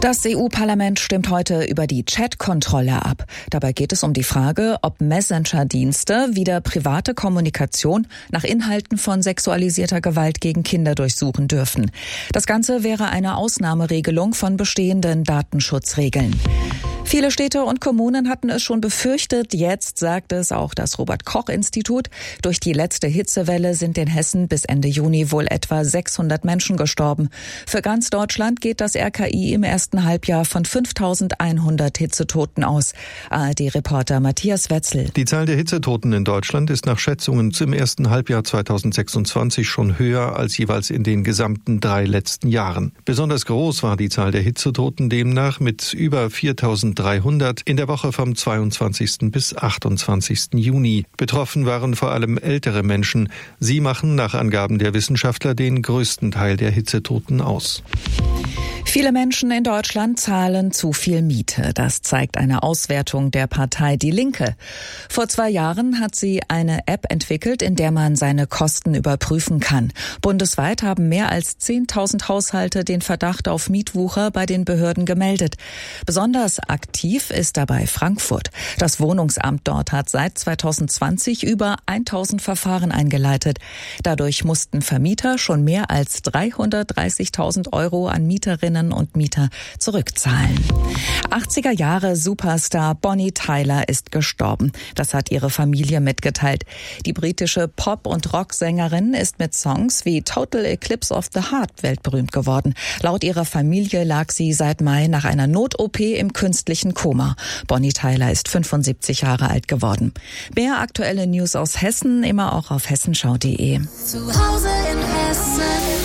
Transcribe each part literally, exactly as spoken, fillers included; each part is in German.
Das E U-Parlament stimmt heute über die Chat-Kontrolle ab. Dabei geht es um die Frage, ob Messenger-Dienste wieder private Kommunikation nach Inhalten von sexualisierter Gewalt gegen Kinder durchsuchen dürfen. Das Ganze wäre eine Ausnahmeregelung von bestehenden Datenschutzregeln. Viele Städte und Kommunen hatten es schon befürchtet. Jetzt sagt es auch das Robert-Koch-Institut. Durch die letzte Hitzewelle sind in Hessen bis Ende Juni wohl etwa sechshundert Menschen gestorben. Für ganz Deutschland geht das R K I im ersten Halbjahr von fünftausendeinhundert Hitzetoten aus. A R D-Reporter Matthias Wetzel. Die Zahl der Hitzetoten in Deutschland ist nach Schätzungen im ersten Halbjahr zweitausendsechsundzwanzig schon höher als jeweils in den gesamten drei letzten Jahren. Besonders groß war die Zahl der Hitzetoten demnach mit über viertausenddreihundert in der Woche vom zweiundzwanzigsten bis achtundzwanzigsten Juni. Betroffen waren vor allem ältere Menschen. Sie machen nach Angaben der Wissenschaftler den größten Teil der Hitzetoten aus. Viele Menschen in Deutschland zahlen zu viel Miete. Das zeigt eine Auswertung der Partei Die Linke. Vor zwei Jahren hat sie eine App entwickelt, in der man seine Kosten überprüfen kann. Bundesweit haben mehr als zehntausend Haushalte den Verdacht auf Mietwucher bei den Behörden gemeldet. Besonders aktiv ist dabei Frankfurt. Das Wohnungsamt dort hat seit zweitausendzwanzig über tausend Verfahren eingeleitet. Dadurch mussten Vermieter schon mehr als dreihundertdreißigtausend Euro an Mieterinnen und Mieter zurückzahlen. achtziger Jahre Superstar Bonnie Tyler ist gestorben. Das hat ihre Familie mitgeteilt. Die britische Pop- und Rocksängerin ist mit Songs wie Total Eclipse of the Heart weltberühmt geworden. Laut ihrer Familie lag sie seit Mai nach einer Not-O P im künstlichen Koma. Bonnie Tyler ist fünfundsiebzig Jahre alt geworden. Mehr aktuelle News aus Hessen immer auch auf hessenschau punkt de. Zu Hause in Hessen.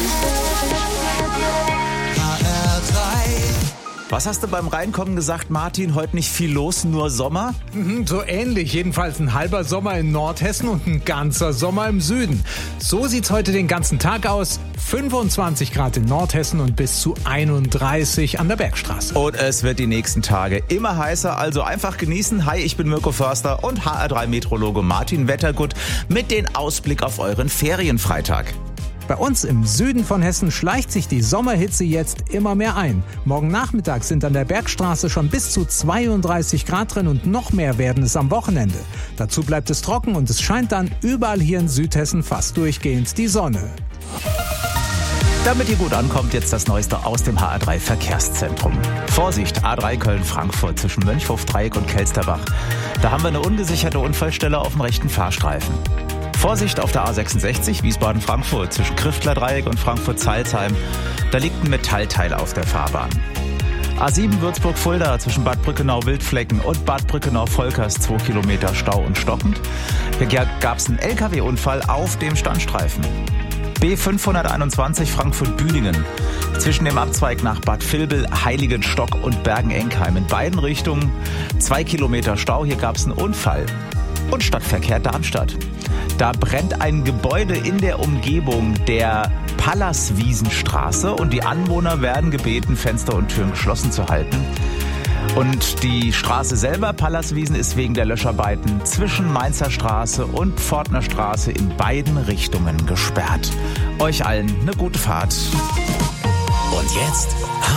Was hast du beim Reinkommen gesagt, Martin? Heute nicht viel los, nur Sommer? Mhm, so ähnlich. Jedenfalls ein halber Sommer in Nordhessen und ein ganzer Sommer im Süden. So sieht's heute den ganzen Tag aus. fünfundzwanzig Grad in Nordhessen und bis zu einunddreißig an der Bergstraße. Und es wird die nächsten Tage immer heißer, also einfach genießen. Hi, ich bin Mirko Förster und H R drei Meteorologe Martin Wettergut mit dem Ausblick auf euren Ferienfreitag. Bei uns im Süden von Hessen schleicht sich die Sommerhitze jetzt immer mehr ein. Morgen Nachmittag sind an der Bergstraße schon bis zu zweiunddreißig Grad drin und noch mehr werden es am Wochenende. Dazu bleibt es trocken und es scheint dann überall hier in Südhessen fast durchgehend die Sonne. Damit ihr gut ankommt, jetzt das Neueste aus dem H R drei Verkehrszentrum. Vorsicht, A drei Köln-Frankfurt zwischen Mönchhof-Dreieck und Kelsterbach. Da haben wir eine ungesicherte Unfallstelle auf dem rechten Fahrstreifen. Vorsicht auf der A sechsundsechzig Wiesbaden-Frankfurt zwischen Kriftler-Dreieck und Frankfurt-Zeilsheim. Da liegt ein Metallteil auf der Fahrbahn. A sieben Würzburg-Fulda zwischen Bad Brückenau-Wildflecken und Bad Brückenau-Volkers zwei Kilometer Stau und stockend. Hier gab es einen L K W-Unfall auf dem Standstreifen. B fünfhunderteinundzwanzig Frankfurt-Büdingen zwischen dem Abzweig nach Bad Vilbel, Heiligenstock und Bergen-Enkheim. In beiden Richtungen zwei Kilometer Stau. Hier gab es einen Unfall. Und Stadtverkehr Darmstadt. Da brennt ein Gebäude in der Umgebung der Pallaswiesenstraße und die Anwohner werden gebeten, Fenster und Türen geschlossen zu halten. Und die Straße selber, Pallaswiesen, ist wegen der Löscharbeiten zwischen Mainzer Straße und Pfortner Straße in beiden Richtungen gesperrt. Euch allen eine gute Fahrt. Und jetzt